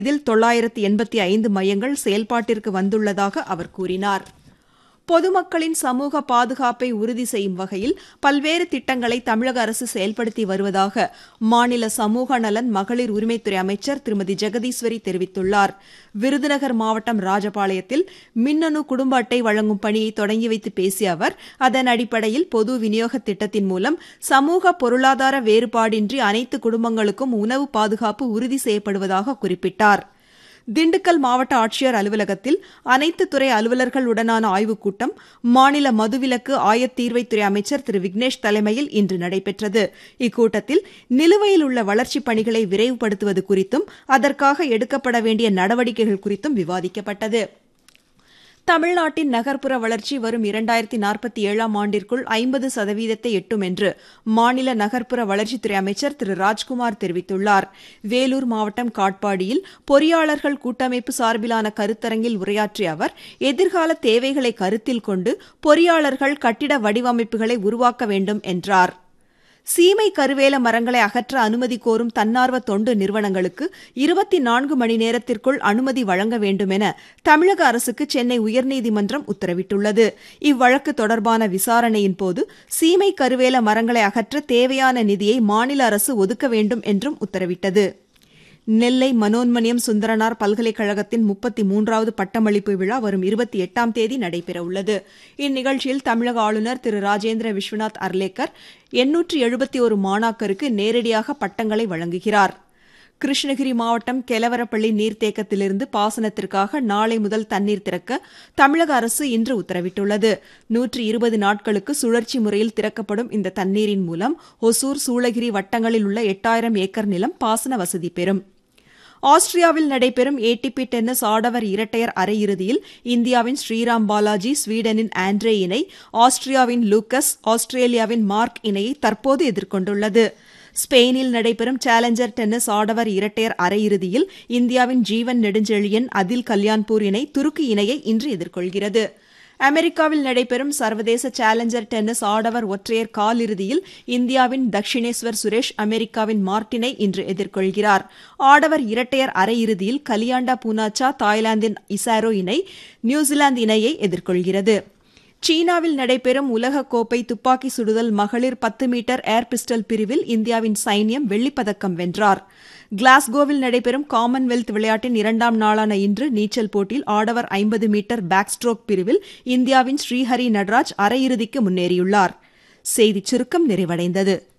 இதில் 985 மையங்கள் செயல்பாட்டிற்கு வந்துள்ளதாக அவர் கூறினார். பொதுமக்களின் சமூக பாதுகாப்பை உறுதி செய்யும் வகையில் பல்வேறு திட்டங்களை தமிழக அரசு செயல்படுத்தி வருவதாக மாநில சமூக நலன் மகளிர் உரிமைத்துறை அமைச்சர் திருமதி ஜெகதீஸ்வரி தெரிவித்துள்ளார். விருதுநகர் மாவட்டம் ராஜபாளையத்தில் மின்னணு குடும்ப அட்டை வழங்கும் பணியை தொடங்கி வைத்து பேசிய அவர், அதன் அடிப்படையில் பொது விநியோக திட்டத்தின் மூலம் சமூக பொருளாதார வேறுபாடின்றி அனைத்து குடும்பங்களுக்கும் உணவு பாதுகாப்பு உறுதி செய்யப்படுவதாக குறிப்பிட்டார். திண்டுக்கல் மாவட்ட ஆட்சியர் அலுவலகத்தில் அனைத்து துறை அலுவலர்களுடனான ஆய்வுக் கூட்டம் மாநில மதுவிலக்கு ஆயத்தீர்வைத்துறை அமைச்சர் திரு விக்னேஷ் தலைமையில் இன்று நடைபெற்றது. இக்கூட்டத்தில் நிலுவையில் உள்ள வளர்ச்சிப் பணிகளை விரைவுபடுத்துவது குறித்தும் அதற்காக எடுக்கப்பட வேண்டிய நடவடிக்கைகள் குறித்தும் விவாதிக்கப்பட்டது. தமிழ்நாட்டின் நகர்ப்புற வளர்ச்சி வரும் 2047ஆம் ஆண்டிற்குள் 50% எட்டும் என்று மாநில நகர்ப்புற வளர்ச்சித்துறை அமைச்சர் திரு ராஜ்குமார் தெரிவித்துள்ளார். வேலூர் மாவட்டம் காட்பாடியில் பொறியாளர்கள் கூட்டமைப்பு சார்பிலான கருத்தரங்கில் உரையாற்றிய அவர், எதிர்கால தேவைகளை கருத்தில் கொண்டு பொறியாளர்கள் கட்டிட வடிவமைப்புகளை உருவாக்க வேண்டும் என்றார். சீமை கருவேல மரங்களை அகற்ற அனுமதி கோரும் தன்னார்வ தொண்டு நிறுவனங்களுக்கு 24 மணி நேரத்திற்குள் அனுமதி வழங்க வேண்டும் என தமிழக அரசுக்கு சென்னை உயர்நீதிமன்றம் உத்தரவிட்டுள்ளது. இவ்வழக்கு தொடர்பான விசாரணையின்போது சீமை கருவேல மரங்களை அகற்ற தேவையான நிதியை மாநில அரசு ஒதுக்க வேண்டும் என்றும் உத்தரவிட்டது. நெல்லை மனோன்மணியம் சுந்தரனார் பல்கலைக்கழகத்தின் 33வது பட்டமளிப்பு விழா வரும் 28ஆம் தேதி நடைபெறவுள்ளது. இந்நிகழ்ச்சியில் தமிழக ஆளுநர் திரு ராஜேந்திர விஸ்வநாத் அர்லேக்கர் 871 மாணாக்கருக்கு நேரடியாக பட்டங்களை வழங்குகிறார். கிருஷ்ணகிரி மாவட்டம் கெலவரப்பள்ளி நீர்த்தேக்கத்திலிருந்து பாசனத்திற்காக நாளை முதல் தண்ணீர் திறக்க தமிழக அரசு இன்று உத்தரவிட்டுள்ளது. 120 நாட்களுக்கு சுழற்சி முறையில் திறக்கப்படும் இந்த தண்ணீரின் மூலம் ஒசூர், சூளகிரி வட்டங்களில் உள்ள 8000 ஏக்கர் நிலம் பாசன வசதி பெறும். ஆஸ்திரியாவில் நடைபெறும் ஏடிபி டென்னிஸ் ஆடவர் இரட்டையர் அரையிறுதியில் இந்தியாவின் ஸ்ரீராம் பாலாஜி, ஸ்வீடனின் ஆண்ட்ரே இணை ஆஸ்திரியாவின் லூக்கஸ், ஆஸ்திரேலியாவின் மார்க் இணையை தற்போது எதிர்கொண்டுள்ளது. ஸ்பெயினில் நடைபெறும் சேலஞ்சர் டென்னிஸ் ஆடவர் இரட்டையர் அரையிறுதியில் இந்தியாவின் ஜீவன் நெடுஞ்செழியன், அதில் கல்யாண்பூர் இணை துருக்கி இணையை இன்று எதிர்கொள்கிறது. அமெரிக்காவில் நடைபெறும் சர்வதேச சேலஞ்சர் டென்னிஸ் ஆடவர் ஒற்றையர் காலிறுதியில் இந்தியாவின் தக்ஷிணேஸ்வர் சுரேஷ் அமெரிக்காவின் மார்டினை இன்று எதிர்கொள்கிறார். ஆடவர் இரட்டையர் அரையிறுதியில் கலியாண்டா பூனாச்சா தாய்லாந்தின் இசாரோ இணை நியூசிலாந்து இணையை எதிர்கொள்கிறது. சீனாவில் நடைபெறும் உலகக்கோப்பை துப்பாக்கி சுடுதல் மகளிர் 10 மீட்டர் ஏர் பிஸ்டல் பிரிவில் இந்தியாவின் சைன்யம் வெள்ளிப்பதக்கம் வென்றார். கிளாஸ்கோவில் நடைபெறும் காமன்வெல்த் விளையாட்டின் 2ஆம் நாளான இன்று நீச்சல் போட்டியில் ஆடவர் 50 மீட்டர் பேக் ஸ்ட்ரோக் பிரிவில் இந்தியாவின் ஸ்ரீஹரி நடராஜ் அரையிறுதிக்கு முன்னேறியுள்ளார். செய்திச் சுருக்கம் நிறைவடைந்தது.